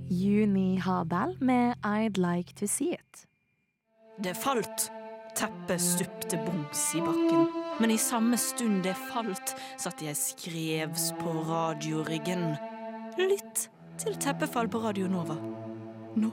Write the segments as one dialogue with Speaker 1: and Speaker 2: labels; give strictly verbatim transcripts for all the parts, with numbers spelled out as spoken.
Speaker 1: Juni Habel med I'd Like to See It.
Speaker 2: Det falt. Teppet stupte boms i bakken. Men i samme stund det falt, satt jeg skrevs på radioryggen. Lytt til teppefall på Radio Nova. Nå.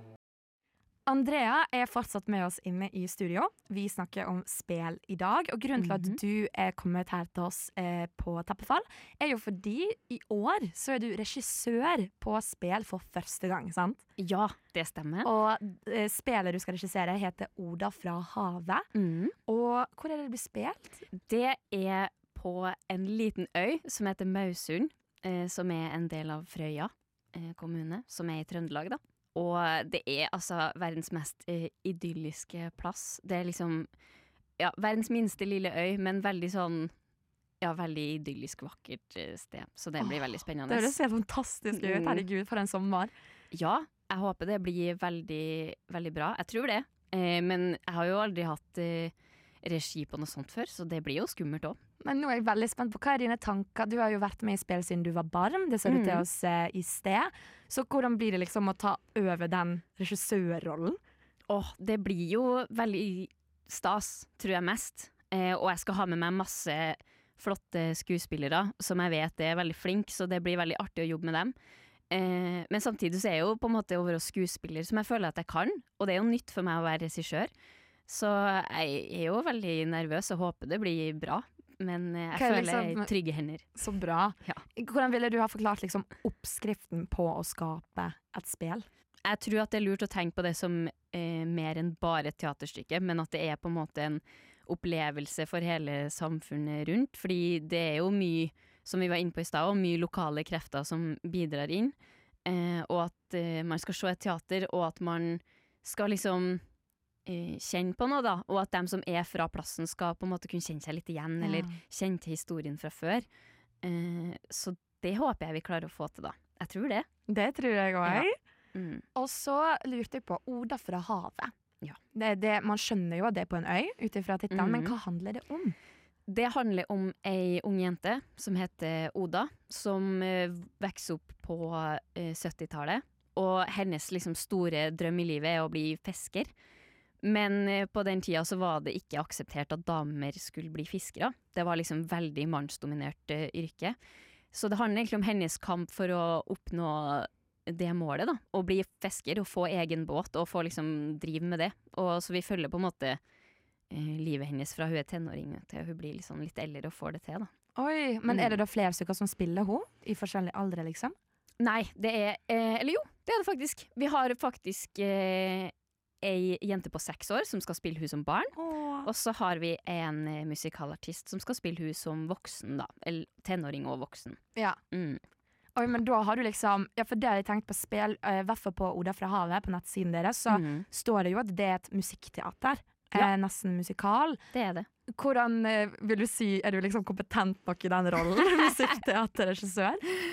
Speaker 1: Andrea er fortsatt med oss inne i studio. Vi snakker om spill i dag, og grunnen til at
Speaker 3: Mhm.
Speaker 1: du er kommet her til oss eh, på Teppefall, er jo fordi i år så er du regissør på spill for første gang, sant?
Speaker 3: Ja, det stemmer.
Speaker 1: Og eh, spillet du skal regissere heter Oda fra havet.
Speaker 3: Mm.
Speaker 1: Og hvor er det det blir spilt?
Speaker 3: Det er på en liten øy som heter Mausund, eh, som er en del av Frøya eh, kommune, som er i Trøndelag, da. Og det er altså verdens mest eh, idylliske plass. Det er liksom, ja, verdens minste lille øy, men veldig sånn, ja, veldig idyllisk vakkert eh, sted. Så det blir
Speaker 1: Åh,
Speaker 3: veldig spennende.
Speaker 1: Det ser fantastisk ut.
Speaker 3: Mm.
Speaker 1: Herregud, for en sommer.
Speaker 3: Ja, jeg håper det blir veldig, veldig bra. Jeg tror det. Eh, men jeg har jo aldri hatt eh, regi på noe sånt før, så det blir jo skummelt også.
Speaker 1: Men nå er jeg veldig spent på hva er dine tanker. Du har jo vært med i spill siden du var barn, det sa du
Speaker 3: Mm.
Speaker 1: til oss eh, i sted. Så hvordan blir det liksom å ta over den regissørrollen?
Speaker 3: Åh, det blir jo veldig stas, tror jeg mest. Eh, og jeg skal ha med meg masse flotte skuespillere som jeg vet er veldig flinke, så det blir veldig artig å jobbe med dem. Eh, men samtidig så er jeg jo på en måte å være skuespiller som jeg føler at jeg kan, og det er jo nytt for meg å være regissør. Så jeg er jo veldig nervøs og håper det blir bra. Men eh, jeg
Speaker 1: Hva er
Speaker 3: føler jeg er
Speaker 1: liksom-
Speaker 3: i trygge hender.
Speaker 1: Så bra.
Speaker 3: Ja.
Speaker 1: Hvordan ville du ha forklart liksom, oppskriften på å skape et spill?
Speaker 3: Jeg tror at det er lurt å tenke på det som eh, mer enn bare et teaterstykke, men at det er på en måte en opplevelse for hele samfunnet rundt. Fordi det er jo mye, som vi var inne på i stad, og mye lokale krefter som bidrar inn. Eh, og at eh, man skal se et teater, og at man skal liksom eh, kjenne på noe, da. Og at dem som er fra plassen skal på en måte kunne kjenne seg litt igjen, eller kjenne til historien fra før. Eh, så det håper jeg vi klarer å få til, da. Jeg tror det.
Speaker 1: Det tror jeg òg.
Speaker 3: Ja. Mm.
Speaker 1: Og så lurte jeg på Oda fra havet.
Speaker 3: Ja.
Speaker 1: Det, det, man skjønner jo at det er på en øy, ut ifra tittelen, men
Speaker 3: Mhm.
Speaker 1: hva handler det om?
Speaker 3: Det handler om ei ung jente som heter Oda, som eh, vokser opp på eh, syttitallet. Og hennes liksom store drøm i livet er å bli fisker. Men eh, på den tida så var det ikke akseptert at damer skulle bli fiskere. Det var liksom veldig mannsdominert eh, yrke. Så det handler egentlig om hennes kamp for å oppnå det målet, da. Å bli fisker og få egen båt og få liksom drive med det. Og så vi følger på en måte eh, livet hennes fra hun er tenåring til hun blir liksom litt eldre og får det til, da.
Speaker 1: Oi, Men
Speaker 3: Mm.
Speaker 1: er det da flere stykker som spiller henne i forskjellige aldre, liksom?
Speaker 3: Nei, det er eh, Eller jo, det er det faktisk. Vi har faktisk eh, ei jente på seks år som skal spille hun som barn.
Speaker 1: Åh.
Speaker 3: Og så har vi en eh, musikalartist som skal spille hun som voksen, da. Eller tenåring og voksen.
Speaker 1: Ja.
Speaker 3: Mm.
Speaker 1: Oi, men da har du liksom Ja, for det har jeg tenkt på spill, eh, i hvert fall på Oda fra havet, på nettsiden deres, så
Speaker 3: Mhm.
Speaker 1: står det jo at det er et musikkteater.
Speaker 3: Ja.
Speaker 1: Eh, nesten musikal.
Speaker 3: Det er det.
Speaker 1: Hvordan eh, vil du si, er du liksom kompetent nok i den rollen? Musikkteaterregissør?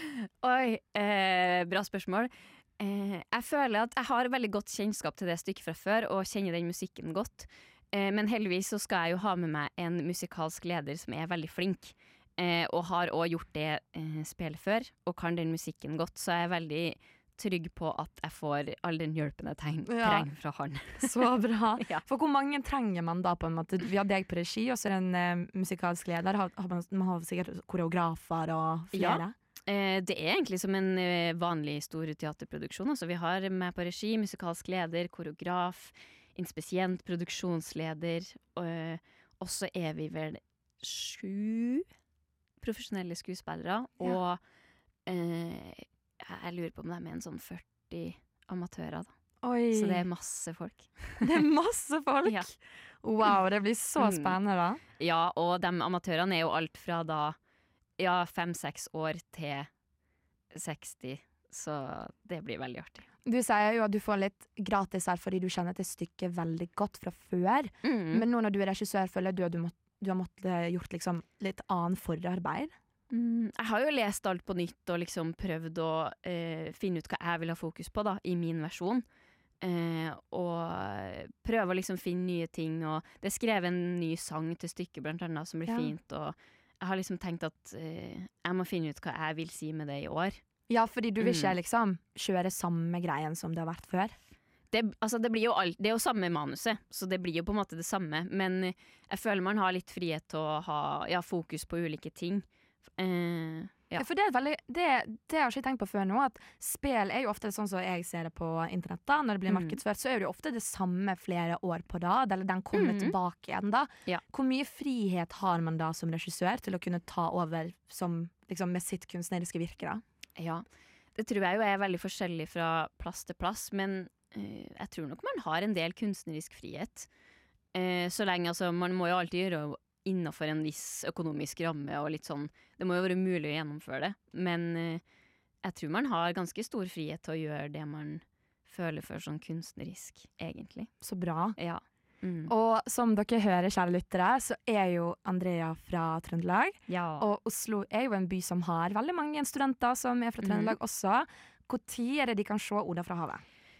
Speaker 3: Oi, eh, bra spørsmål. Eh, jeg føler at jeg har veldig godt kjennskap til det stykket fra før, og kjenner den musikken godt. Eh, men heldigvis så skal jeg jo ha med meg en musikalsk leder som er veldig flink, eh, og har også gjort det eh, spillet før, og kan den musikken godt, så jeg er veldig trygg på at jeg får all den hjelpen jeg treng,
Speaker 1: Ja.
Speaker 3: trenger fra han.
Speaker 1: Så bra.
Speaker 3: Ja.
Speaker 1: For hvor mange trenger man da, på en måte? Vi har deg på regi, og så er det en eh, musikalsk leder. Har, har man, man har sikkert koreografer og flere.
Speaker 3: Eh, det er egentlig som en eh, vanlig stor teaterproduksjon. Altså, vi har meg på regi, musikalsk leder, koreograf, inspisient, produksjonsleder, og, eh, og så er vi vel sju profesjonelle skuespillere, og eh, jeg lurer på om det er med en sånn førti amatører, da.
Speaker 1: Oi,
Speaker 3: Så det er masse folk.
Speaker 1: det er masse folk!
Speaker 3: Ja.
Speaker 1: Wow, det blir så
Speaker 3: Mm.
Speaker 1: spennende da.
Speaker 3: Ja, og de amatørene er jo alt fra da ja, fem-seks år til seksti, så det blir veldig artig.
Speaker 1: Du sier jo at du får litt gratis her fordi du kjenner til stykket veldig godt fra før.
Speaker 3: Mm.
Speaker 1: Men nå når du er regissør, føler du at du, må, du har måttet gjort liksom litt annen forarbeid?
Speaker 3: Mm, jeg har jo lest alt på nytt og liksom prøvd å eh, finne ut hva jeg vil ha fokus på da, i min versjon. Eh, og prøve å liksom finne nye ting. Og det er skrevet en ny sang til stykket blant annet, som blir
Speaker 1: Ja.
Speaker 3: fint. Og jeg har liksom tenkt at eh, jeg må finne ut hva jeg vil si med det i år.
Speaker 1: Ja, fordi du vil
Speaker 3: Mm.
Speaker 1: ikke liksom kjøre samme greien som det har vært før.
Speaker 3: Det, altså det, blir jo alt, det er jo samme manuset, så det blir jo på en måte det samme. Men jeg føler man har litt frihet til å ha ja, fokus på ulike ting. Eh, ja.
Speaker 1: Ja, for det, er veldig, det, det har jeg ikke tenkt på før nå, at spill er jo ofte sånn som jeg ser det på internett da, når det blir
Speaker 3: Mm.
Speaker 1: markedsført, så er det jo ofte det samme flere år på rad, eller den kommer
Speaker 3: Mhm.
Speaker 1: tilbake igjen da.
Speaker 3: Ja.
Speaker 1: Hvor mye frihet har man da som regissør til å kunne ta over som, liksom, med sitt kunstneriske virke da?
Speaker 3: Ja, det tror jeg jo er veldig forskjellig fra plass til plass, men eh, jeg tror nok man har en del kunstnerisk frihet. Eh, så lenge, altså, man må jo alltid gjøre innenfor en viss økonomisk ramme og litt sånn, det må jo være mulig å gjennomføre det, men eh, jeg tror man har ganske stor frihet til å gjøre det man føler for sånn kunstnerisk, egentlig.
Speaker 1: Så bra.
Speaker 3: Ja. Mm.
Speaker 1: Og som dere hører, kjære lyttere, så er jo Andrea fra Trøndelag,
Speaker 3: ja.
Speaker 1: og Oslo er jo en by som har veldig mange studenter som er fra
Speaker 3: Mhm.
Speaker 1: Trøndelag også. Hvor tid er det de kan se Oda fra havet?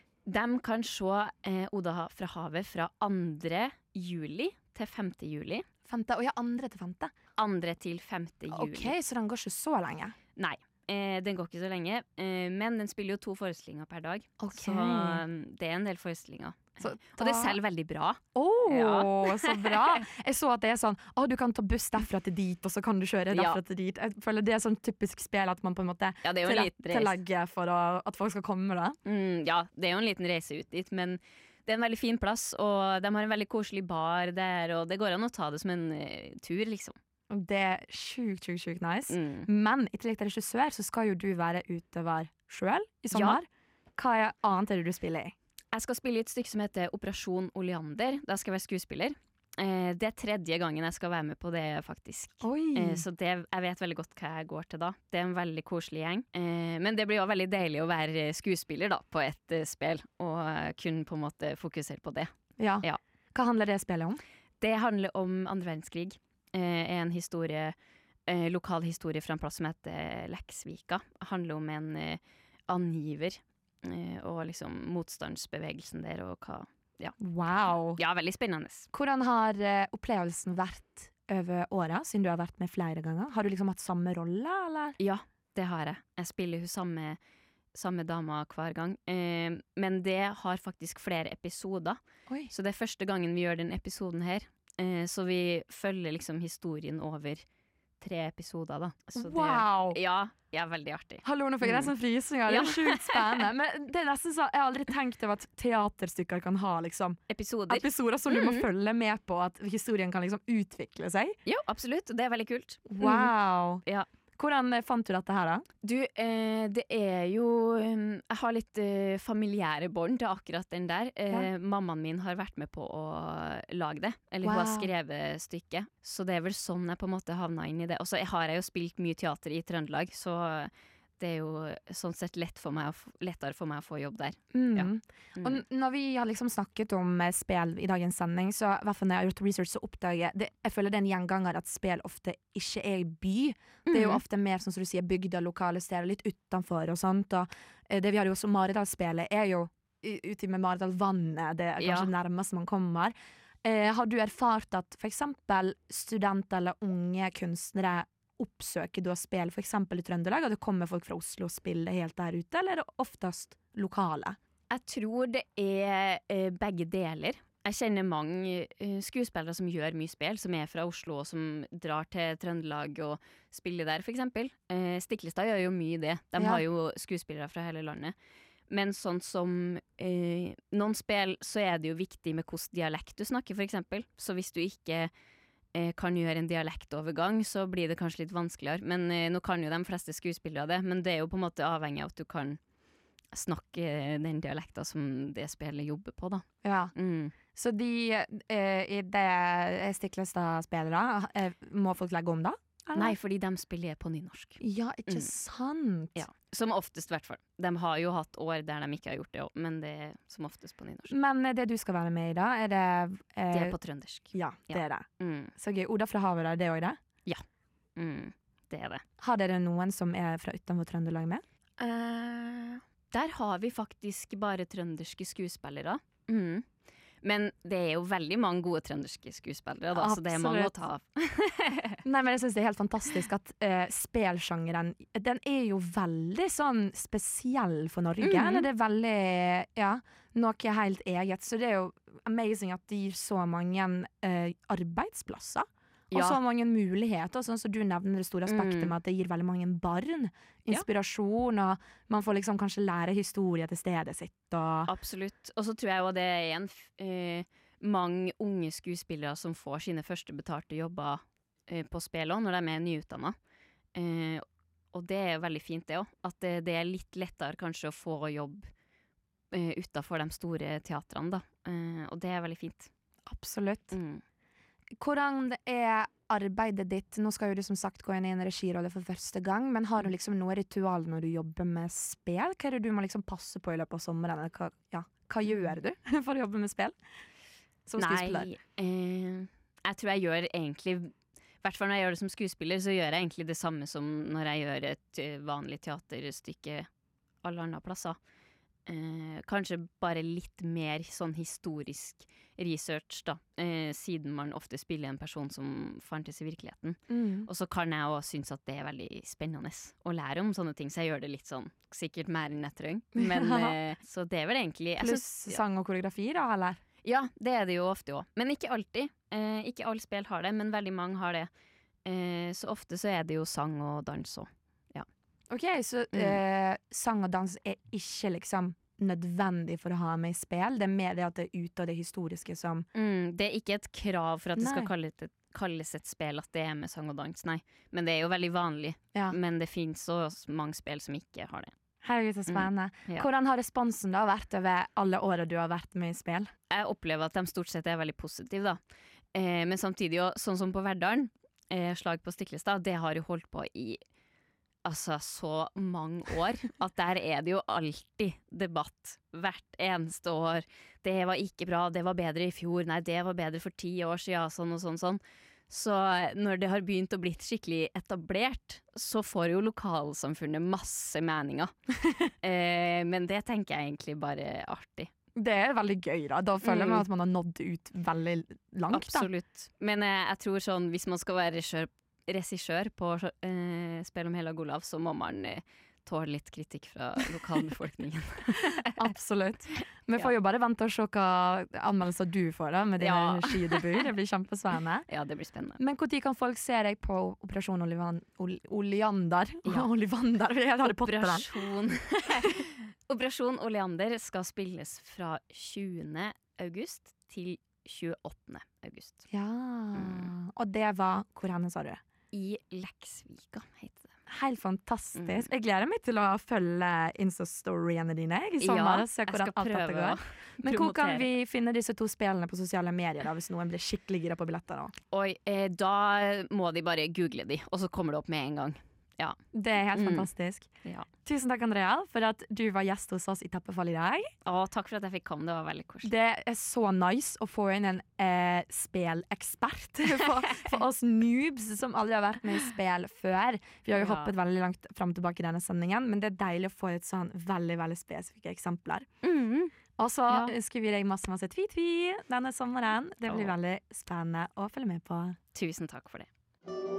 Speaker 3: De kan se eh, Oda fra havet fra andre juli til femte juli.
Speaker 1: Femte, og ja, andre til femte.
Speaker 3: Andre til femte juli.
Speaker 1: Ok, så den går ikke så lenge.
Speaker 3: Nei, eh, den går ikke så lenge, eh, men den spiller jo to forestillinger per dag.
Speaker 1: Ok.
Speaker 3: Så um, det er en del forestillinger.
Speaker 1: Så
Speaker 3: Og det selger veldig bra.
Speaker 1: Åh,
Speaker 3: Ja.
Speaker 1: så bra! Jeg så at det er sånn, å, du kan ta buss derfra til dit, og så kan du kjøre derfra
Speaker 3: Ja.
Speaker 1: til dit. Jeg føler det er sånn typisk spill at man på en måte
Speaker 3: Ja, det er jo en liten reise.
Speaker 1: tilrettelegger for å, at folk skal komme da.
Speaker 3: Mm, ja, det er jo en liten reise ut dit, men det er en veldig fin plass, og de har en veldig koselig bar der, og det går an å ta det som en eh, tur, liksom.
Speaker 1: Og det er sjukt, sjukt, sjukt nice.
Speaker 3: Mm.
Speaker 1: Men i tillegg til regissør, så skal jo du være utøver selv i sommer. Hva er annet er det du spiller i?
Speaker 3: Jeg skal spille i et stykke som heter Operasjon Oleander. Da skal jeg være skuespiller. Eh, det er tredje gangen jeg skal være med på det, faktisk.
Speaker 1: Oi!
Speaker 3: Eh, så det, jeg vet veldig godt hva jeg går til da. Det er en veldig koselig gjeng. Eh, men det blir jo veldig deilig å være skuespiller da, på et uh, spill, og uh, kunne på en måte fokusere på det.
Speaker 1: ja.
Speaker 3: ja.
Speaker 1: Hva handler det spillet om?
Speaker 3: Det handler om andre verdenskrig. Eh, en historie, eh, lokal historie fra en plass som heter Leksvika. Det handler om en eh, angiver, eh, og liksom motstandsbevegelsen der, og hva.
Speaker 1: Wow!
Speaker 3: Ja, veldig spennende.
Speaker 1: Hvordan har eh, opplevelsen vært over året, siden du har vært med flere ganger? Har du liksom hatt samme rolle, eller?
Speaker 3: Ja, det har jeg. Jeg spiller hun samme, samme dama hver gang. Eh, men det har faktisk flere episoder.
Speaker 1: Oi.
Speaker 3: Så det er første gangen vi gjør den episoden her. Eh, så vi følger liksom historien over tre episoder, da. Så det,
Speaker 1: Wow!
Speaker 3: ja, ja, veldig artig.
Speaker 1: Hallo, nå fikk jeg
Speaker 3: Mm.
Speaker 1: nesten frysninger. Det
Speaker 3: Ja.
Speaker 1: er sjukt spennende. Men det er nesten så, jeg har aldri tenkt over at teaterstykker kan ha liksom,
Speaker 3: Episoder.
Speaker 1: episoder som du må
Speaker 3: Mhm.
Speaker 1: følge med på, at historien kan liksom utvikle seg.
Speaker 3: Ja, absolutt. Det er veldig kult.
Speaker 1: Wow!
Speaker 3: Ja.
Speaker 1: Hvordan eh, fant du dette her, da?
Speaker 3: Du, eh, det er jo um, Jeg har litt eh, familiære bånd til akkurat den der. Eh,
Speaker 1: Ja.
Speaker 3: Mammaen min har vært med på å lage det. Eller hun har
Speaker 1: Wow.
Speaker 3: skrevet stykket. Så det er vel sånn jeg på en måte havna inn i det. Og så har jeg jo spilt mye teater i Trøndelag, så det er jo sånn sett lett for meg å f- lettere for meg å få jobb der.
Speaker 1: Mm.
Speaker 3: Ja. Mm.
Speaker 1: Og n- når vi har liksom snakket om eh, spill i dagens sending, så i hvert fall når jeg har gjort research, så oppdager jeg det, jeg føler det er en gjenganger at spill ofte ikke er i by. Det er jo
Speaker 3: Mm.
Speaker 1: ofte mer sånn som du sier, bygda, lokale steder, litt utenfor og sånt. Og eh, det vi har jo også Maridalsspillet er jo i- ute med Maridalvannet, det er
Speaker 3: Ja.
Speaker 1: kanskje nærmest man kommer. Eh, har du erfart at for eksempel studenter eller unge kunstnere oppsøker da spill for eksempel i Trøndelag, og det kommer folk fra Oslo og spiller helt der ute, eller er det oftest lokale?
Speaker 3: Jeg tror det er eh, begge deler. Jeg kjenner mange eh, skuespillere som gjør mye spill, som er fra Oslo og som drar til Trøndelag og spiller der, for eksempel. Eh, Stiklestad gjør jo mye det. De
Speaker 1: Ja.
Speaker 3: har jo skuespillere fra hele landet. Men sånn som eh, noen spill, så er det jo viktig med hvilken dialekt du snakker, for eksempel. Så hvis du ikke eh, kan gjøre en dialektovergang, så blir det kanskje litt vanskeligere. Men eh, nå kan jo de fleste skuespillere det, men det er jo på en måte avhengig av at du kan snakke den dialekta som det spillet jobber på, da.
Speaker 1: Ja.
Speaker 3: Mm.
Speaker 1: Så de eh, i det Stiklestad-spillere, eh, må folk legge om da? eller?
Speaker 3: Nei, fordi de spiller på nynorsk.
Speaker 1: Ja, ikke
Speaker 3: Mm.
Speaker 1: sant?
Speaker 3: Ja. Som oftest, i hvert fall. De har jo hatt år der de ikke har gjort det òg, men det er som oftest på nynorsk.
Speaker 1: Men eh, det du skal være med i da, er det eh,
Speaker 3: Det er på trøndersk.
Speaker 1: Ja, det
Speaker 3: Ja.
Speaker 1: er det.
Speaker 3: Mm.
Speaker 1: Så gøy. Oda fra havet, er det òg det?
Speaker 3: Mm. Det er det.
Speaker 1: Har dere noen som er fra utenfor Trøndelag med?
Speaker 3: Eh, der har vi faktisk bare trønderske skuespillere. Mm. Men det er jo veldig mange gode trønderske skuespillere, da, så det er mange å ta av.
Speaker 1: Nei, men jeg synes det er helt fantastisk at uh, spelsjangeren, den er jo veldig sånn spesiell for Norge.
Speaker 3: Mhm.
Speaker 1: Eller det er veldig, ja, noe helt eget. Så det er jo amazing at det gir så mange uh, arbeidsplasser. Og
Speaker 3: Ja.
Speaker 1: så mange muligheter, sånn som du nevner det store aspektet
Speaker 3: Mm.
Speaker 1: med at det gir veldig mange barn inspirasjon, og man får liksom kanskje lære historie til stedet sitt. Og
Speaker 3: Absolutt. Og så tror jeg jo det er igjen eh, mange unge skuespillere som får sine første betalte jobber eh, på spill også, når de er nyutdannet. Eh, og det er veldig fint det også. At det, det er litt lettere kanskje å få jobb eh, utenfor de store teatrene da. Eh, og det er veldig fint.
Speaker 1: absolutt.
Speaker 3: Mm.
Speaker 1: Hvordan det er arbeidet ditt? Nå skal jo du som sagt gå inn i en regirolle for første gang, men har du liksom noe ritual når du jobber med spill? Hva er det du må liksom passe på i løpet av sommeren? Eller hva, ja, hva gjør du for å jobbe med spill? Som skuespiller?
Speaker 3: Nei, eh, jeg tror jeg gjør egentlig, i hvert fall når jeg gjør det som skuespiller, så gjør jeg egentlig det samme som når jeg gjør et eh, vanlig teaterstykke alle andre plasser. Eh, kanskje bare litt mer sånn historisk research da, eh, siden man ofte spiller en person som fantes i virkeligheten.
Speaker 1: Mm.
Speaker 3: Og så kan jeg også synes at det er veldig spennende å lære om sånne ting, så jeg gjør det litt sånn, sikkert mer enn jeg trenger. Men, eh, så det er vel egentlig... jeg
Speaker 1: Pluss
Speaker 3: synes-
Speaker 1: sang og koreografi, da, eller?
Speaker 3: Ja, det er det jo ofte også. Men ikke alltid. Eh, ikke alle spill har det, men veldig mange har det. Eh, så ofte så er det jo sang og dans også.
Speaker 1: Ok, så
Speaker 3: Mm.
Speaker 1: eh, sang og dans er ikke liksom nødvendig for å ha med i spill. Det er mer det at det er ute av det historiske som
Speaker 3: Mm, det er ikke et krav for at det skal
Speaker 1: Nei.
Speaker 3: kalles et, kalles et spill at det er med sang og dans, nei. Men det er jo veldig vanlig.
Speaker 1: Ja.
Speaker 3: Men det finnes også mange spill som ikke har det.
Speaker 1: Herregud, så spennende.
Speaker 3: ja.
Speaker 1: Hvordan har responsen da vært over alle årene du har vært med i spill?
Speaker 3: Jeg opplever at de stort sett er veldig positive, da. Eh, men samtidig, jo, sånn som på Verdalen, eh, Slag på Stiklestad, det har jo holdt på i altså så mange år, at der er det jo alltid debatt hvert eneste år. Det var ikke bra, det var bedre i fjor, nei, det var bedre for ti år siden, sånn og sånn, sånn. Så når det har begynt å bli skikkelig etablert, så får jo lokalsamfunnet masse meninger. eh, men det tenker jeg egentlig bare er artig.
Speaker 1: Det er veldig gøy, da. Da føler
Speaker 3: Mm.
Speaker 1: man at man har nådd ut veldig langt. Da.
Speaker 3: Absolutt. Men eh, jeg tror sånn, hvis man skal være regissør, regissør på eh, Spill om Hellag Olav, så må man eh, tåle litt kritikk fra lokalbefolkningen.
Speaker 1: Absolutt. Vi får
Speaker 3: Ja.
Speaker 1: jo bare vente og se hva anmeldelser du får da, med din
Speaker 3: Ja.
Speaker 1: regidebut. Det blir kjempespennende.
Speaker 3: Ja, det blir spennende.
Speaker 1: Men når kan folk se deg på Operasjon Olivan Ol Oleander?
Speaker 3: Ja.
Speaker 1: Olivander, jeg hadde Potter den.
Speaker 3: Operasjon Operasjon Oleander skal spilles fra tjuende august til tjueåttende august.
Speaker 1: Ja.
Speaker 3: Mm.
Speaker 1: Og det var hvor henne, sa du?
Speaker 3: I Leksvika, heter det.
Speaker 1: Helt fantastisk.
Speaker 3: Mm.
Speaker 1: Jeg gleder meg til å følge Insta-storyene dine jeg, i sommer. og se
Speaker 3: jeg
Speaker 1: hvordan
Speaker 3: skal
Speaker 1: alt dette
Speaker 3: prøve
Speaker 1: går.
Speaker 3: å
Speaker 1: Men hvor kan
Speaker 3: promotere.
Speaker 1: vi finne disse to spillene på sosiale medier, da, hvis noen blir skikkelig gira på billetter? Da?
Speaker 3: Oi, eh, da må de bare google de, og så kommer det opp med en gang. Ja.
Speaker 1: Det er helt
Speaker 3: Mm.
Speaker 1: fantastisk.
Speaker 3: ja.
Speaker 1: Tusen takk, Andrea, for at du var gjest hos oss i Teppefall i dag.
Speaker 3: Å, takk for at jeg fikk komme, det var veldig koselig.
Speaker 1: Det er så nice å få inn en eh, spelekspert for, for oss noobs som aldri har vært med i spill før. Vi har jo
Speaker 3: Ja.
Speaker 1: hoppet veldig langt fram og tilbake i denne sendingen, men det er deilig å få et sånn veldig veldig spesifikke eksempler.
Speaker 3: Mm.
Speaker 1: Og så
Speaker 3: Ja.
Speaker 1: ønsker vi deg masse masse tvi-tvi denne sommeren. Det blir
Speaker 3: Åh.
Speaker 1: veldig spennende å følge med på.
Speaker 3: Tusen takk for det.